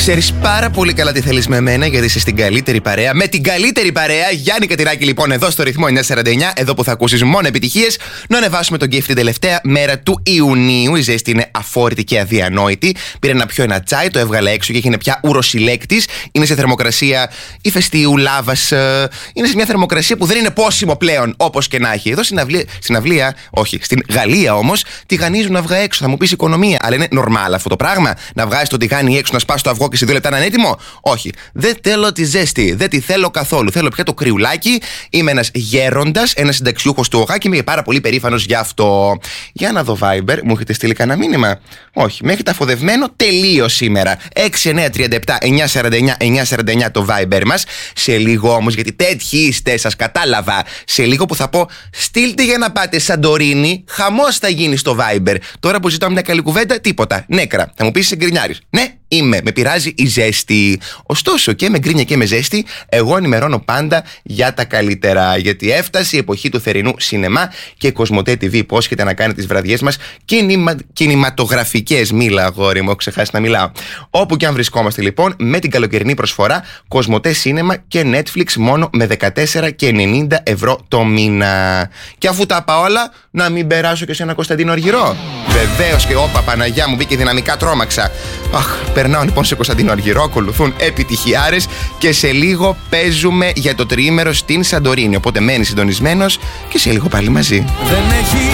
Ξέρεις πάρα πολύ καλά τι θέλεις με εμένα, γιατί είσαι στην καλύτερη παρέα. Με την καλύτερη παρέα, Γιάννη Κατηράκη, λοιπόν, εδώ στο ρυθμό 949, εδώ που θα ακούσεις μόνο επιτυχίες. Να ανεβάσουμε τον gift την τελευταία μέρα του Ιουνίου. Η ζέστη είναι αφόρητη και αδιανόητη. Πήρε να πιω ένα τσάι, το έβγαλα έξω και έγινε πια ουροσυλλέκτης. Είναι σε θερμοκρασία ηφαιστείου, λάβας. Είναι σε μια θερμοκρασία που δεν είναι πόσιμο πλέον, όπως και να έχει. Εδώ στην Γαλλία όμως, τηγανίζουν αυγά έξω. Θα μου πεις οικονομία, αλλά είναι normal αυτό το πράγμα. Να βγάζεις το τηγάνι έξω, να σπάς το αυγό και σε 2 λεπτά να είναι έτοιμο. Όχι. Δεν θέλω τη ζέστη. Δεν τη θέλω καθόλου. Θέλω πια το κρυουλάκι. Είμαι ένας γέροντας, ένας συνταξιούχος του ΟΓΑ και είμαι πάρα πολύ περήφανος γι' αυτό. Για να δω Viber, μου έχετε στείλει κανένα μήνυμα? Όχι. Με έχετε αφοδευμένο τελείως σήμερα. 6937-949-949 το Viber μας. Σε λίγο όμως, γιατί τέτοιοι είστε, σας κατάλαβα. Σε λίγο που θα πω, στείλτε για να πάτε Σαντορίνη, χαμός θα γίνει στο Viber. Τώρα που ζητάω μια καλή κουβέντα, τίποτα. Νέκρα. Θα μου πεις σε γκρινιάρης. Ναι, είμαι. Με πειράζει η ζέστη. Ωστόσο, και με γκρίνια και με ζέστη, εγώ ενημερώνω πάντα για τα καλύτερα. Γιατί έφτασε η εποχή του θερινού σινεμά και η Κοσμοτέ TV υπόσχεται να κάνει τις βραδιές μας κινηματογραφικές. Μίλα, αγόρι μου, έχω ξεχάσει να μιλάω. Όπου και αν βρισκόμαστε, λοιπόν, με την καλοκαιρινή προσφορά Κοσμοτέ Σίνεμα και Netflix μόνο με 14,90 ευρώ το μήνα. Και αφού τα πάω όλα, να μην περάσω και σε ένα Κωνσταντίνο Αργυρό. Βεβαίως και όπα, Παναγιά μου, μπήκε δυναμικά, τρόμαξα. Αχ, περνάω λοιπόν σε Κωνσταντίνο Αργυρό, ακολουθούν επιτυχιάρες και σε λίγο παίζουμε για το τριήμερο στην Σαντορίνη. Οπότε μένει συντονισμένος και σε λίγο πάλι μαζί. Δεν έχει